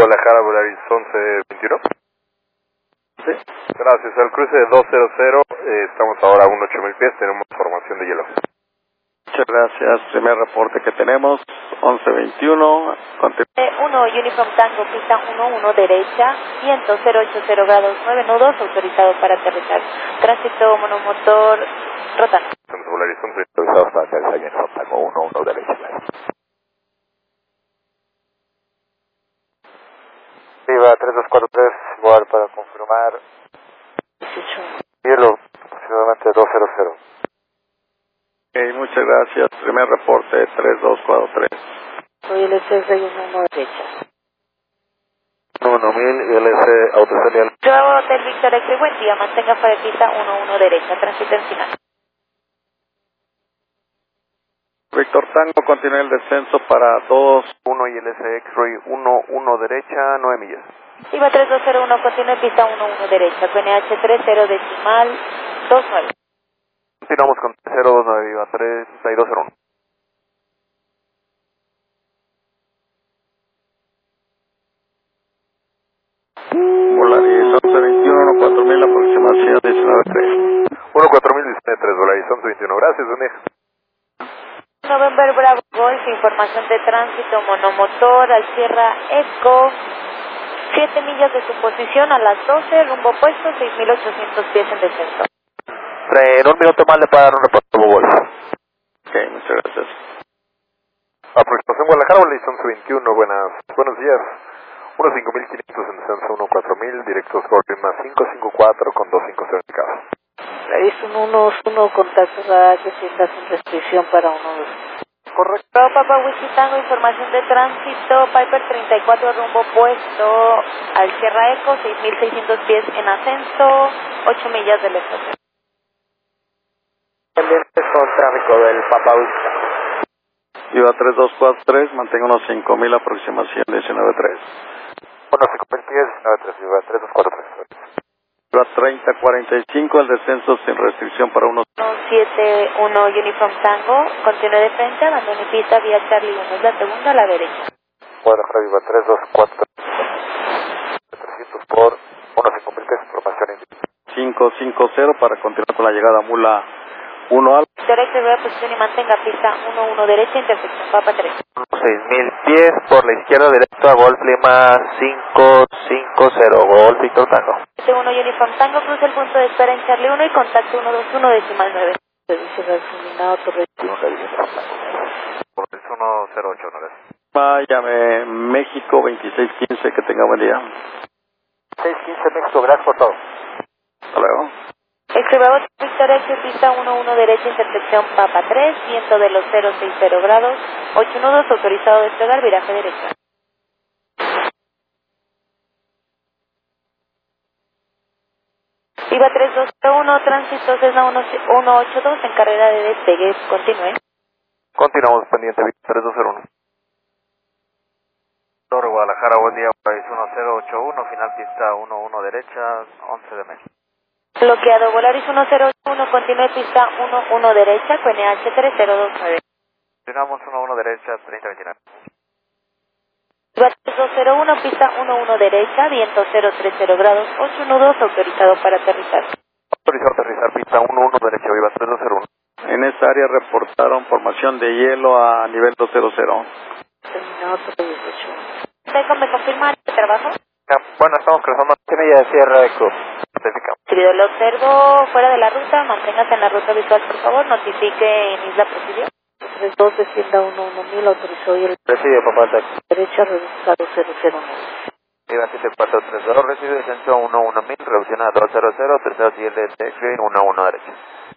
Guadalajara, Volaris 1121. Sí. Gracias, al cruce de 200, estamos ahora a 8000 pies, tenemos formación de hielo. Muchas gracias. Primer reporte que tenemos, 1121. 1 Uniform Tango, pista 11 derecha, viento 080 grados, 9 nudos, autorizado para aterrizar. Tránsito monomotor rotando. Volaris 11, autorizado para aterrizar Uniform Tango 11 derecha. Viva 3243, igual para confirmar. 18. Hielo, aproximadamente 200. Ok, muchas gracias. Primer reporte, 3243. Soy el S611 derecha. 1000, LS autorizado. Bravo Hotel Victor X, buen día, mantenga fuera de pista 11 derecha, tránsito en final. Víctor Tango, continúa el descenso para 1 y LS X-Ray 11 derecha, 9 millas. Iba 3201, continúe pista 11 derecha, QNH 30 decimal 29. Continuamos con 029, Viva 3201. Volaris 1121, 4000, aproximación 193. 14019, Volaris 1121, gracias, buen día. November Bravo Golf, información de tránsito, monomotor, al Sierra Eco, 7 millas de su posición a las 12, rumbo opuesto, 6.800 pies en descenso. En un minuto más le para dar un reporte como Wolf. Ok, muchas gracias. Aproximación Guadalajara, Volaris 1121, buenos días. 15500 en descenso, 14000, directo Scorpion más 554 con 250 indicados. Es un 1-1, contacto radar que si está sin restricción para 1-2. Correcto, Papa Wichita, información de tránsito, Piper 34 rumbo opuesto al Sierra Eco, 6.600 pies en ascenso, 8 millas del estación. Pendiente con tráfico del Papa Wichita. Iba 3243, mantenga unos 5000, aproximación 193. 15010, 19 3243. Iba 3045, el descenso sin restricción para unos 71 Uniform Tango, continúe de frente, abandone pista vía Charlie 1, es la segunda a la derecha. Guadalajara, Viva 3243. 300 por 15010, información 550 para continuar con la llegada a Mula 1 Alfa. Directo de posición y mantenga pista 11 derecha, intersección Papa 3. 6000 pies por la izquierda, directo a Golf Lima 550, Golf Victor Tango. 71 Uniform Tango, cruza el punto de espera en Charlie 1 y contacto 121 decimal 9. Servicio resuminado, torre. Es 108, ¿no es? Váyame, México 2615, que tenga buen día. 615 México, gracias por todo. Hasta luego. Extremado Victor X, pista 11 derecha, intersección Papa 3, viento de los 060 grados, 8 nudos, autorizado a despegar, viraje derecha. Viva 3201, tránsito Cessna 182 en carrera de despegue, continúe. Continuamos pendiente, Víctor 3201. Torre Guadalajara, buen día, Volaris 1081, final pista 11 derecha, 11 de mes. Bloqueado, Volaris 1081, continúe pista 11 derecha, QNH 3029. Continuamos 11 derecha, 3029. Viva 3201, pista 11 derecha, viento 030 grados, 8 nudos, autorizado para aterrizar. Autorizado a aterrizar, pista 11 derecha, Viva 3201. En esta área reportaron formación de hielo a nivel 200. Terminado, torre 18. Déjame confirmar el trabajo. Bueno, estamos cruzando Semilla de Sierra de Cruz. Querido, lo observo fuera de la ruta, manténgase en la ruta visual, por favor, notifique en Isla Presidio. 32 descienda 11.000, autorizó y el Presidio, papá, taxi. derecha reducido 009. Viva 7432, recibe descenso 11000, reducción a 200, tercero siguiente de X-Ray 11 derecha.